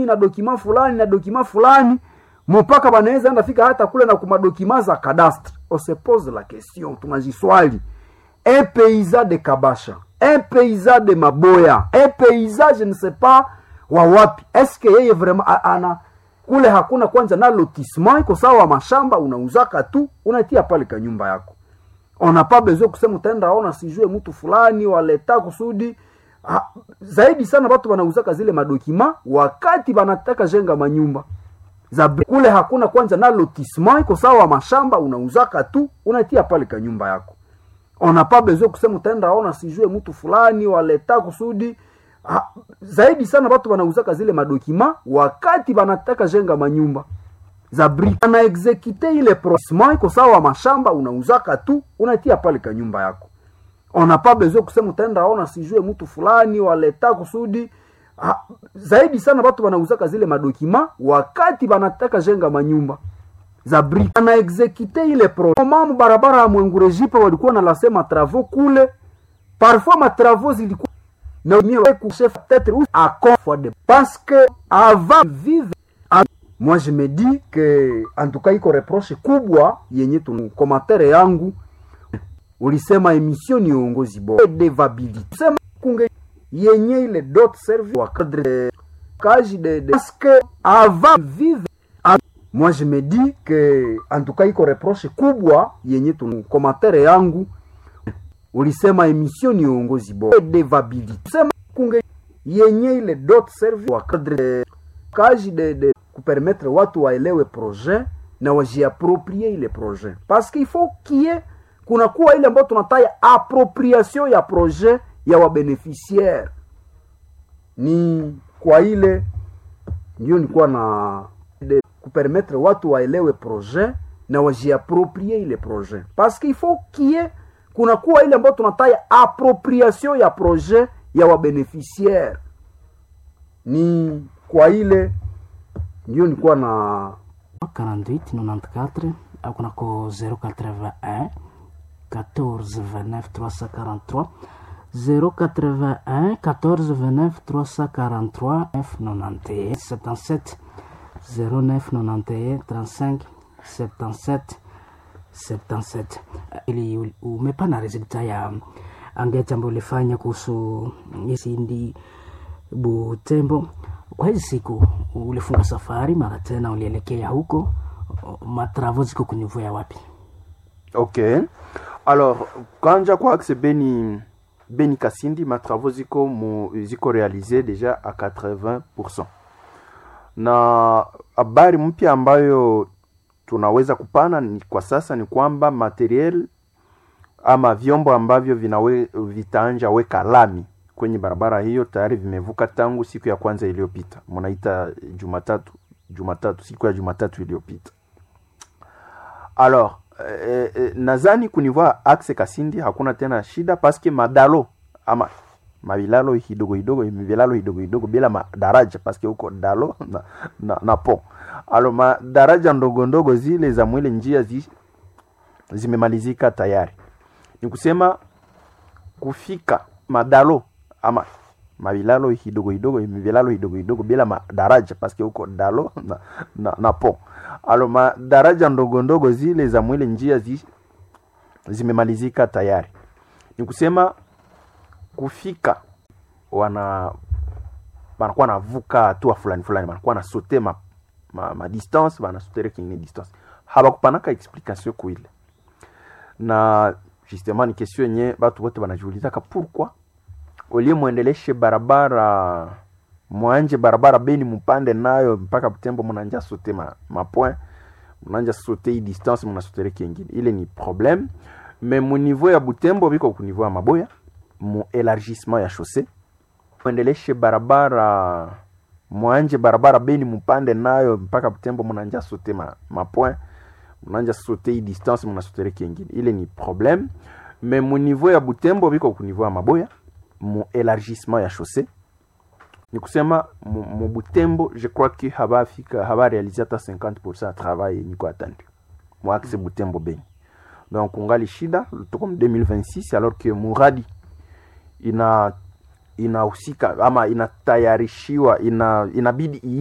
na dokima fulani mpaka banaweza enda fika hata kule na kumadokima za cadastre. On se pose la question, tunajiswali, un paysan de Kabasha, un paysan de Maboya, un paysan je ne sais pas wa wapi, est-ce que yeye vraiment ana kule hakuna kwanza na lotissement iko sawa, mashamba unauzaka tu unatia pale ka nyumba yako. On n'a pas besoin kusema utaenda ona sijue mtu fulani waleta kusudi zaidi sana watu wanauzaka zile madokima wakati wanataka jenga manyumba. Kule hakuna kwanza na lotissement iko sawa, mashamba unauzaka tu unatia pale ka nyumba yako. On n'a pas besoin kusema utaenda ona sijue mtu fulani waleta kusudi zaidi sana watu wanauzaka zile madokima wakati wanataka jenga manyumba. Ana exécuter ile procès iko sawa, mashamba unauzaka tu unatia pale ka nyumba yako. On n'a pas besoin kusema utaenda ona sijue mtu fulani waleta kusudi zaidi sana watu wanauzaka zile madokima wakati wanataka jenga manyumba. Ana exécuter ile procès. Mamu barabara ya Mwengurejipa walikuwa na lasema travaux kule. Parfois ma travaux zilikuwa na mimi chef peut-être à confort parce que avant vivre. Moi je me dis que en tout cas iko reproche kubwa yenye tu commentaire yangu ulisema emission ni uongozi bora devability sema kunge yenye ile dot service wa cadre kaji de parce que avant vivre. Moi je me dis que en tout cas iko reproche kubwa yenye tu commentaire yangu ulisema emission ni uongozi bora devability sema kunge yenye ile dot service wa cadre kaji de permettre watu waelewe projet na wajiapproprier ile projet, parce qu'il faut kuna kuwa ile ambayo tunataya appropriation ya projet ya wabeneficiaire. Ni kwa ile ndio nilikuwa na kupermettre watu waelewe projet na wajiapproprier ile projet, parce qu'il faut kuna kuwa ile ambayo tunataya appropriation ya projet ya wabeneficiaire. Ni kwa ile ndio nilikuwa na 4894 au kunako 081 14 29 343 081 14 29 343 991 77 0991 35 77 77. Ili umepana resulta ya angeta ambayo ulifanya kuhusu Isindi Butembo. Kwa hizi siku ulifunga safari mara tena ulielekea huko, matravo ziko kunivua wapi? Okay. Alors, kanja kwa axe Beni Kasindi, matravo ziko réalisé déjà à 80%. Na habari mpya ambayo tunaweza kupana ni kwa sasa ni kwamba materiel ama vyombo ambavyo vitaanja weka lami kwenye barabara hiyo tayari vimevuka tangu siku ya kwanza iliyopita. Mnaita Jumatatu, siku ya Jumatatu iliyopita. Alors, nazani kunivua axe Kasindi hakuna tena shida parce que madalo ama mavilalo hidogo bila madaraja parce que huko dalo na po. Alors madaraja ndogo zile za mwile njia zimemalizika tayari. Ni kusema kufika madalo ama mavilalo hidogo bila madaraja parce que huko dalo na po. Alors madaraja ndogo zile za mwile njia zimemalizika tayari. Ni kusema kufika wanakuwa navuka hatua fulani wanakuwa na sauter ma distance, wana sauter kwenye distance. Habakupanaka explication kuile. Na justement ni question yenye watu wote wanajiuliza pourquoi olie muendeleshe barabara mwanje barabara Beni mpande nayo mpaka Butembo mnanja sauter ma point, mnanja sauter i distance, mna sauter kingine. Ile ni problème. Mais mu niveau ya Butembo biko ku niveau ya Maboya, mu élargissement ya chaussée. Muendeleshe barabara mwanje barabara Beni mpande nayo mpaka Butembo mnanja sauter ma point, mnanja sauter i distance, mna sauter kingine. Ile ni problème. Mais mu niveau ya Butembo biko ku niveau ya Maboya, mu élargissement ya chaussée. Ni kusema mu Butembo je crois que haba réaliser à 50% à travail niko attendu. Mu axe Butembo Beni. Donc ungali shida comme 2026 alors que muradi inahusika ama inatayarishiwa inabidi